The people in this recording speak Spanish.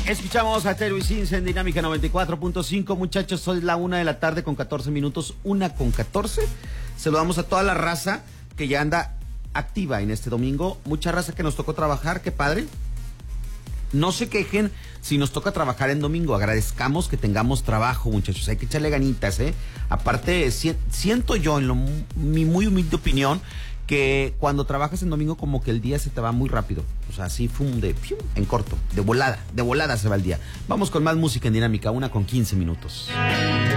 Escuchamos a Terry Sins en Dinámica 94.5. Muchachos, son la 1:14 con 14 minutos. 1:14. Saludamos a toda la raza que ya anda activa en este domingo. Mucha raza que nos tocó trabajar, qué padre. No se quejen si nos toca trabajar en domingo. Agradezcamos que tengamos trabajo, muchachos. Hay que echarle ganitas, ¿eh? Aparte, siento yo, mi muy humilde opinión, que cuando trabajas en domingo como que el día se te va muy rápido. O sea, así en corto, de volada se va el día. Vamos con más música en Dinámica, 1:15 minutos.